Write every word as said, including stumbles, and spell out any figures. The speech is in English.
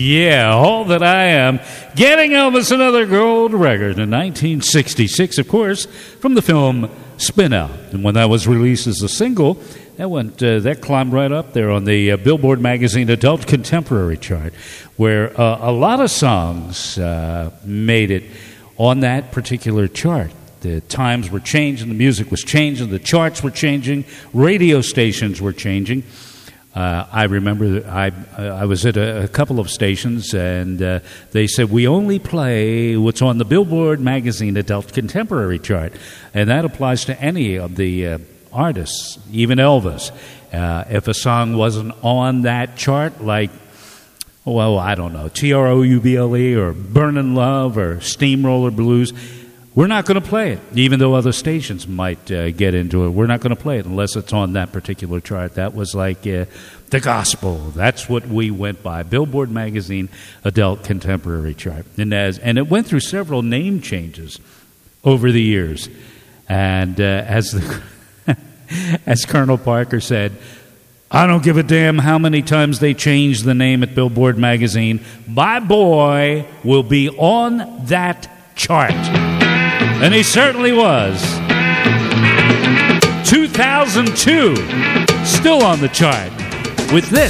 Yeah, All That I Am, getting Elvis another gold record in nineteen sixty-six, of course, from the film Spin Out. And when that was released as a single, that went uh, that climbed right up there on the uh, Billboard Magazine Adult Contemporary chart, where uh, a lot of songs uh, made it on that particular chart. The times were changing, the music was changing, the charts were changing, radio stations were changing. Uh, I remember that I I was at a, a couple of stations, and uh, they said, we only play what's on the Billboard Magazine Adult Contemporary chart. And that applies to any of the uh, artists, even Elvis. Uh, if a song wasn't on that chart, like, well, I don't know, T R O U B L E or Burnin' Love or Steamroller Blues, we're not going to play it, even though other stations might uh, get into it. We're not going to play it unless it's on that particular chart. That was like uh, the gospel. That's what we went by. Billboard Magazine Adult Contemporary chart. And as and it went through several name changes over the years. And uh, as the, as Colonel Parker said, I don't give a damn how many times they change the name at Billboard Magazine. My boy will be on that chart. And he certainly was. two thousand two, still on the chart with this.